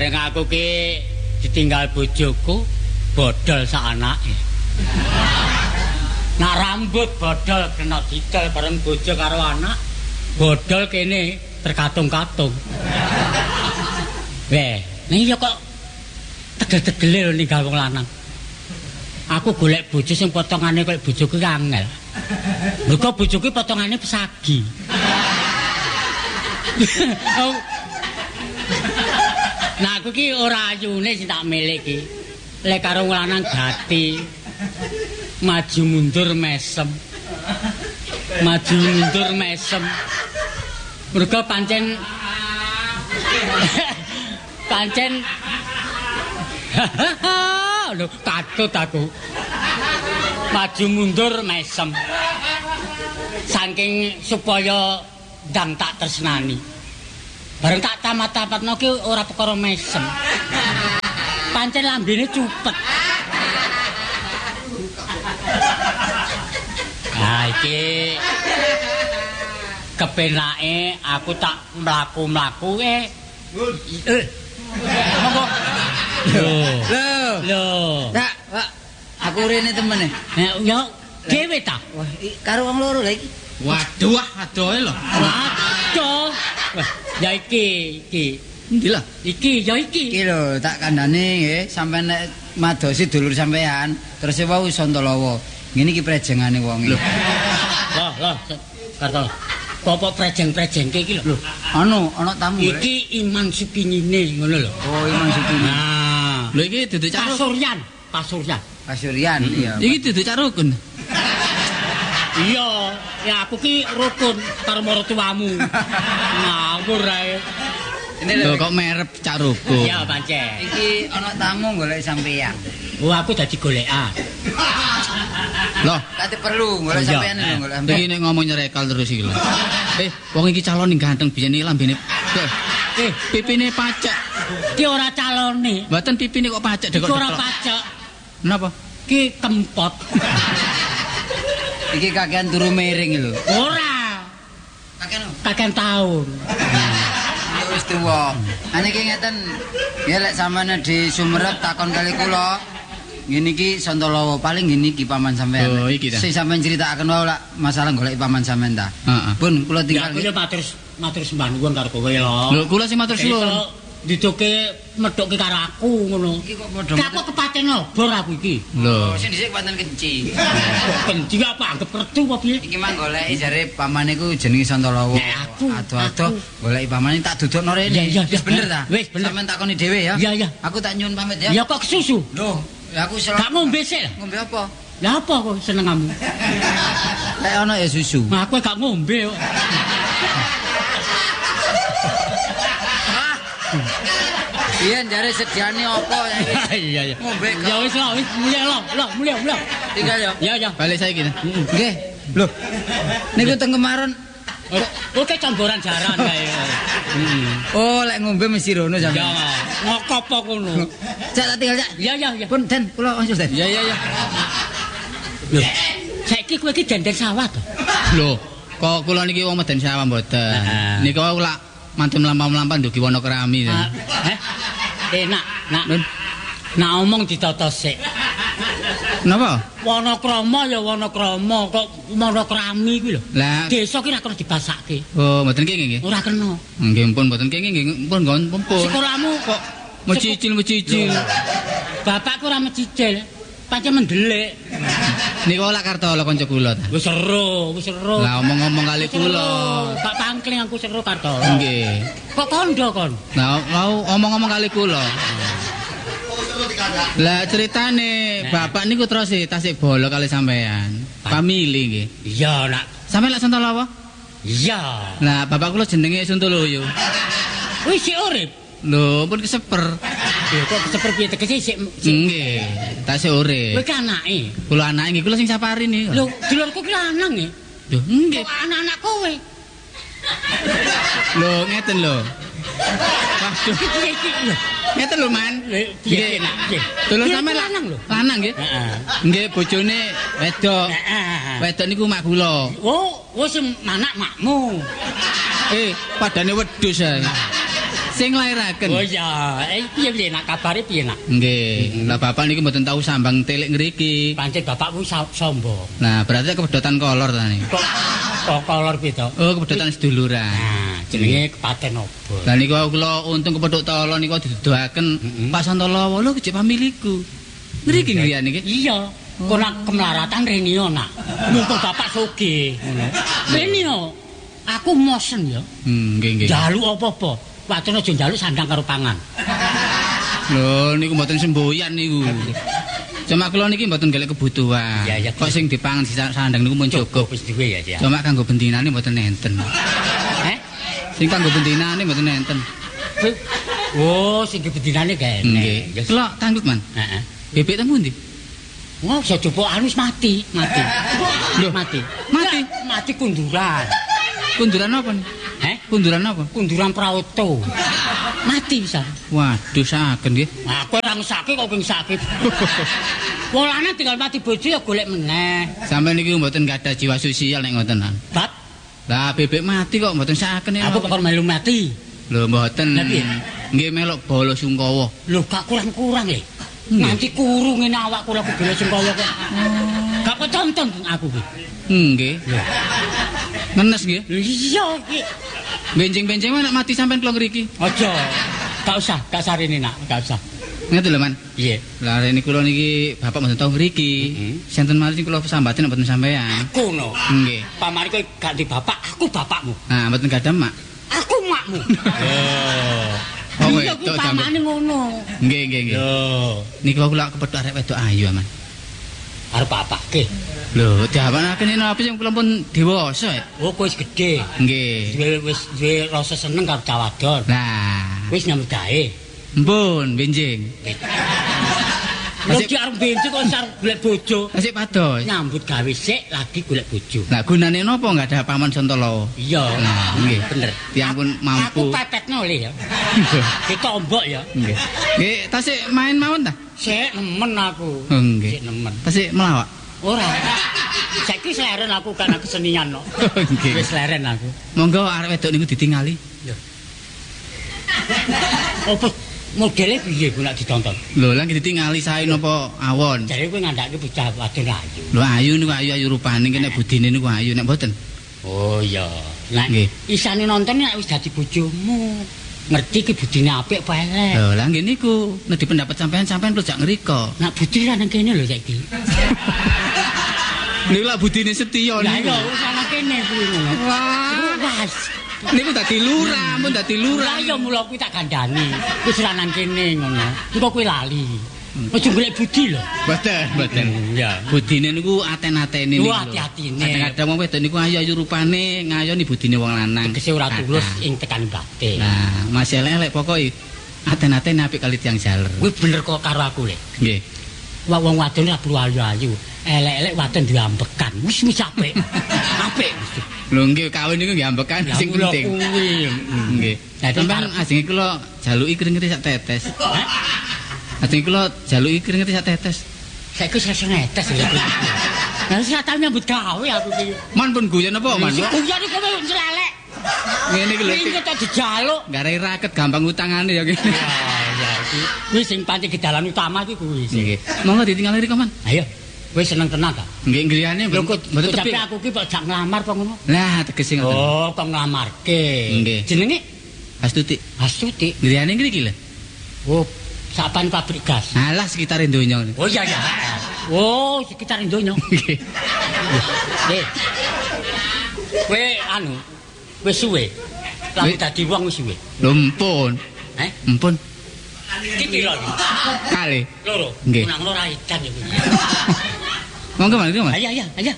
bareng aku ki ditinggal bojoku bodol sak anake. Nak rambut bodol kena didol bareng bojo karo anak. Bodol kene terkatung-katung. Weh, ning ya kok tegel-tegele lho ninggal wong lanang. Aku golek bojo sing potongane koyo bojoku ki angel. Mergo bojoku potongane pesagi. Nah aku ki ora ayune sing tak milih ki. Lek karo lanang gati. Maju mundur mesem. Maju mundur mesem. Mergo pancen lho takut aku. Maju mundur mesem. Saking supaya ndang tak tresnani. Bareng tak tamat-tamatno ki ora perkara mesem. Pancen lambene cupet. Nah iki kepenake aku tak mlaku-mlaku Lho. Tak, Pak. Aku rene temene. Ya dhewe ta? Wah, karo wong loro lha iki. Waduh, adohe lho. Waduh. Wah, ya iki. Endi lho? Iki ya iki. Iki lho, tak kandhane nggih, sampeyan nek madosi dulur sampeyan, terus wau Santalawa. Ngene iki prejengane wong iki. Lah, Karto. Apa prejeng-prejengke iki lho. Ana tamu. Iki Iman Supinine ngono lho. Oh, Iman Supinine. Nah, Lho iki dudu cak Pasuryan. Pasuryan, iya. Iki dudu cak rukun. Iya, ya aku ki rukun karo maratuwamu. Ngawur ae. Lho kok merep cak rukun. Iya, pancen. Iki ana tamu golek sampeyan. Oh, aku dadi golekan. Loh, Kate perlu golek sampeyan lho, golek sampeyan. iki nek ngomong nyerekal terus iki lho. Wong iki calon ning ganteng biyen iki lambene. Pipine pacek. Ki ora calone. Mboten pipine kok pacek Ki ora pacek. Napa? Ki kempot. Iki kakean turu miring lho. Ora. Kakean taun. Ya wis tuwa. Ane iki ngeten, ya lek sampeyan di Sumerep takon kali kula. Ngene iki Santalawa paling ngene iki paman sampean. Oh, iki ta. Sing sampeyan critakaken wae lak masalah golek paman sampean ta. Heeh. Pun kula tinggal. Ya aku matur sembah nuwun karo kowe lho. Lho, kula sing matur suwun. Diduke medhokke karo aku ngono. Iki kok padha. Ki aku kepaten obor aku iki. Lho. Sing dhisik pancen kenci. Kenci apa anggap kertu apa piye? Iki mang goleki jare pamane ku jenenge Santalawa. Aku. Ado-ado goleki pamane tak dudukno rene. Iya, Wis bener ta? Wis bener. Sampeyan takoni dhewe ya. Iya. Aku tak nyuwun pamit ya. Ya kok kesusu? Loh, ya aku Gak ngombe sik. ngombe apa? Lah apa kok seneng kamu? Lek ana ya susu. Nah, aku gak ngombe kok. Iya, jare sediane apa ya iki? Iya. Ngombe kok. Ya wis lah, wis mulya. Tinggal ya. Ya. Balik saiki. Nggih. Loh. Niku teng kemaron. Oke camboran jaran kae. Oh, lek ngombe mesti rono Ya, sampeyan. ngokop kok ngono. Cak tak tinggal cak. Ya. Pun Den, kula wangsul Den. Ya. Lho, saiki kowe iki dendeng sawah to? Lho, kok kula niki wong Meden Sawah mboten. Nika lak mantun mlampah-mlampah ndugi Wonokrami. Nak. Nak omong ditotos sik. Napa? Wonokrama ya Wonokrama, kok Monokrami kuwi lho. Lah, Desa ki ora kena dibasakke. oh mboten kenging nggih. Ora kena. Nggih pun mboten kenging nggih, pun nggon pun. Sekolahmu kok Mecicil. bapakku ora mecicil. Pancen mendelik. Nika lak Kartolo kanca kula ta. Wis seru. Lah omong-omong kali kula. Pak Pangkling aku seru karto. Nggih. Kok kondo kon? Lah mau omong-omong kali kula. Lah ceritane bapak niku terus tasik bola kali sampean. Famili nggih. Iya, Nak. Sampeyan lak Santalawa? Iya. Lah bapak kula jenenge Suntoloyo. Wis sik urip. Lho, pun keseper. Lho kok seperti tegese sik. Nggih, tasik urip. Kowe kan anake. Kula anake nggih, kula sing sapari niku. Lho, dulurku ki lanang ya. Lho, nggih. Kok anak-anak kowe? Lho, ngeten lho. Waduh, ngeten lho, Man. Nggih, Nak. Tulus sampean lanang lho. Lanang nggih? Heeh. Nggih, bojone wedok. Wedok niku mak kula. Oh, sing anak makmu. Padane wedhus ae. Sing lairaken. Oh iya, piye nak kabare piye nak? Nggih. Lah bapak niku mboten tau sambang telik ngriki. Pancen bapakku sombong. Nah, berarti kepedotan kolor ta niki. Kok kolor piye to? Oh, kepedotan seduluran. Nah, jenenge kepaten obor. Lah niku kula untung kepethuk tolo niku diduduhaken Pak Santalawa lho kejek pamiliku. Ngriki ngriyan niki. Iya. Kok nak kemelaratan Renio nak. Mumpung bapak sugih ngono. Renio, aku mosen ya. Nggih. Njaluk apa-apa. Wacana aja njaluk sandang karo pangan. Lho niku mboten semboyan niku. Cuma kula niki mboten golek kebutuhan. Ya, Kok sing dipangan sandang niku mun cukup. Wis duwe ya. Cuma kanggo bentinane mboten enten. Sing kanggo bentinane mboten enten. Oh, sing bedinane kene. Nggih. Kula tanggut, Man. Heeh. Bebek teng pundi? Wah, iso jupuk anu wis mati. Loh, mati. mati? Ya, mati kunduran. Kunduran apa nih? Kunduran apa? Kunduran prauto. Mati bisa. Waduh, saken nggih. Nah, kowe ora ngesake kok ngesake. Polane tinggal mati bojo ya golek meneh. Sampeyan niki mboten gadah jiwa sosial nek ngoten. Bab, Lah bebek mati kok mboten saken ya. aku kok melu mati. Lho mboten. Lah piye? Nggih melok bala sungkawa. Lho gak kurang-kurang le. Nanti kuru ngene awakku lek bela sungkawa kok. Gak ketonton aku ki. Nggih. Ngenes nggih. Lho iya iki. Benjing-benjing nek mati sampean kula ngriki. Aja. Gak usah, gak sarene nak, gak usah. Ngerti lho, Man. Iya. Lah rene kula niki bapak mboten tau ngriki. Sinten malih kula sambaten mboten sampean. Kono. Nggih. Pamane kowe gak di bapak, aku bapakmu. Nah, mboten gadah mak. Aku makmu. Oh, Iya, wedok ku pamane ngono. Nggih. Niki kula kepethuk arek wedok ayu, Man. Arep papake. Lho, diawanake nek apa sing kula pun dewasa. Oh, kowe wis gedhe. Nggih. Wis duwe rasa seneng karo cah wadon. Lah, Wis nyambut gawe. mpun benjing. Lho ki arep benci kok arep golek bojo. Asik pados. Nyambut gawe sik lagi golek bojo. Lah gunane napa enggak ada paman Santalawa? Iya. Nah, nggih. Bener. Tiyang pun mampu. Aku pepetno le ya. Ditombok ya. Nggih. Nggih, tasik main mawon ta? Sik nemen aku. Oh, nggih. Sik nemen. Tasik melawak. Ora. Saiki seleren aku karena kesenian no. Nggih. Wis leren aku. Monggo arek wedok niku ditingali. Apa modele piye ku nek ditonton? Lho, lah ditingali sae napa awon? Jare kowe ngandhake bocah wadon ayu. Lho ayu niku ayu rupane nek budine niku ayu nek mboten. Oh iya. Nek Nggih. isane nonton nek wis dadi bojomu. Ngerti ki budine apik apa elek. Lho, lah nggih niku nek di pendapat sampean kula jak ngriko. Nek budi ra nang kene lho saiki. Niku lak budine setya Lah niku. iya wis ana kene kuwi ngono. Wah. Niku dadi lurah, ampun dadi lurah. Lah iya mula kuwi tak kandhani. Wis ra nang kene ngono. Engko kowe lali. Aja golek budi lho. Mboten. Ya. Budine niku aten-atene niku. Wah, hati-hatine. Kadang-kadang wong wedok niku ayu-ayu rupane ngayoni budine wong lanang. Tegese ora tulus ing tekan batin. Nah, masih elek pokoke aten-atene apik kali tiyang jaler. Kuwi bener kok karo aku le. Nggih. Wong wadon ora perlu ayu-ayu. Elek-elek wadon diambekan. Wis apik. Apik mesti. Lho nggih kawin niku nggih ambekan sing penting. Kuwi. Nggih. Sampeyan ajenge kula jaluki keringet sak tetes. Ajenge kula jaluki keringet sak tetes. Saiki sesuk netes lho. Lah wis tau nyambut gawe aku iki. Man pun guyon apa, Man? Guyon iki kowe ncelelek. Ngene iki lho. Iki kok dijaluk. Garai raket gampang utangane ya kene. Ya iki. Wis sing pancen ke dalan utama iki kuwi. Nggih. Monggo ditinggal riko, Man. Ayo. Wis seneng tenan ta? Nggih ngriyane Lho kok mboten tepi. aku ki kok jak nglamar apa ngono? Lah tegese ngoten. Oh, kok nglamarke. Nggih. Jenenge Astuti. Astuti. Ngriyane ngriki lho. Oh, sapan pabrik gas. Alah sekitar donya. Oh iya ya. Oh, sekitar donya. Nggih. Nggih. Kowe anu wis suwe. Lah dadi wong wis suwe. Lho mpun. Mpun. Iki piro iki? Kali. Loro. Nggih. Nang ora edan iki. Monggo, Man, monggo, Man. Ayo.